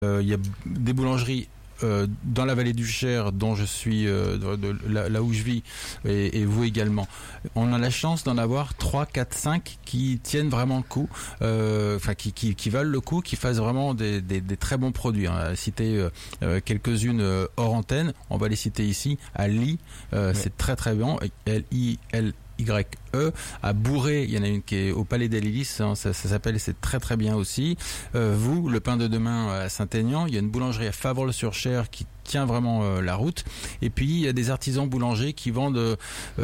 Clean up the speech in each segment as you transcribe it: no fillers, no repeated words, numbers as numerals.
Il y a des boulangeries dans la vallée du Cher, dont je suis, là où je vis, et vous également. On a la chance d'en avoir 3, 4, 5 qui tiennent vraiment le coup, qui valent le coup, qui fassent vraiment des très bons produits. On a cité quelques-unes hors antenne, on va les citer ici. À Ly, c'est très très bien, L-I-L-Y-E. À Bourré, il y en a une qui est au Palais des Lys, ça s'appelle, c'est très très bien aussi. Vous, le pain de demain à Saint-Aignan, il y a une boulangerie à Favrel-sur-Cher qui tient vraiment la route. Et puis il y a des artisans boulangers qui vendent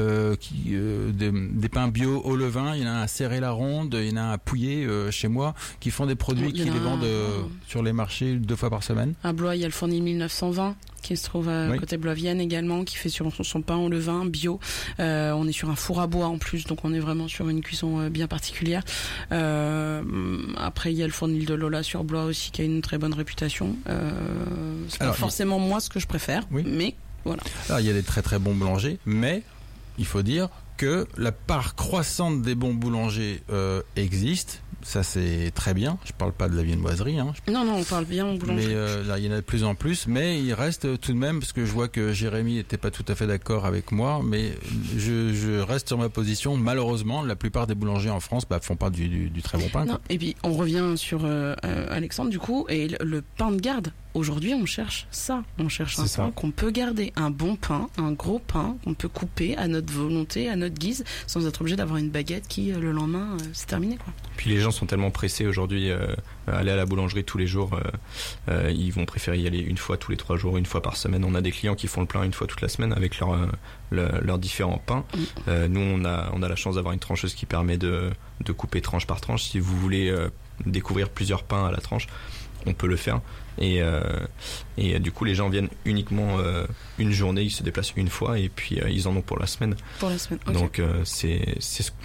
des pains bio au levain. Il y en a à Serré-la-Ronde, il y en a à Pouillé chez moi, qui font des produits qui les vendent sur les marchés 2 fois par semaine. À Blois, il y a le Fournil 1920 qui se trouve à côté de Blois-Vienne également, qui fait sur son pain au levain bio. On est sur un four à bois en plus, donc on est vraiment sur une cuisson bien particulière. Après, il y a le Fournil de Lola sur Blois aussi, qui a une très bonne réputation. C'est pas forcément moi ce que je préfère, mais voilà. Alors, il y a des très très bons boulangers, mais il faut dire que la part croissante des bons boulangers existe. Ça, c'est très bien. Je parle pas de la viennoiserie. Non, on parle bien au boulanger. Mais là, il y en a de plus en plus. Mais il reste tout de même, parce que je vois que Jérémy n'était pas tout à fait d'accord avec moi, mais je reste sur ma position. Malheureusement, la plupart des boulangers en France font pas du très bon pain. Non. Et puis, on revient sur Alexandre, du coup, et le pain de garde. Aujourd'hui, on cherche ça. On cherche un pain qu'on peut garder. Un bon pain, un gros pain qu'on peut couper à notre volonté, à notre guise, sans être obligé d'avoir une baguette qui, le lendemain, c'est terminé, quoi. Puis les gens sont tellement pressés aujourd'hui, aller à la boulangerie tous les jours, ils vont préférer y aller une fois tous les 3 jours, une fois par semaine. On a des clients qui font le plein une fois toute la semaine avec leurs différents pains. Nous, on a la chance d'avoir une trancheuse qui permet de couper tranche par tranche. Si vous voulez découvrir plusieurs pains à la tranche, on peut le faire. Et du coup, les gens viennent uniquement une journée, ils se déplacent une fois et puis ils en ont pour la semaine. Pour la semaine. Okay. Donc c'est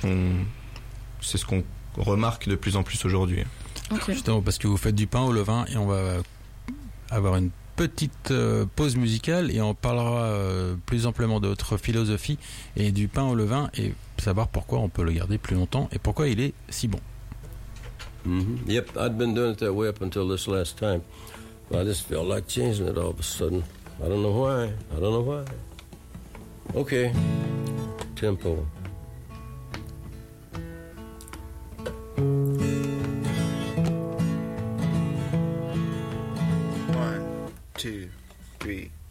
ce qu'on remarque de plus en plus aujourd'hui. Okay. Justement parce que vous faites du pain au levain, et on va avoir une petite pause musicale et on parlera plus amplement de votre philosophie et du pain au levain, et savoir pourquoi on peut le garder plus longtemps et pourquoi il est si bon. Mm-hmm. Yep, I'd been doing it that way up until this last time. I just felt like changing it all of a sudden. I don't know why. Okay, tempo. 1, 2, 3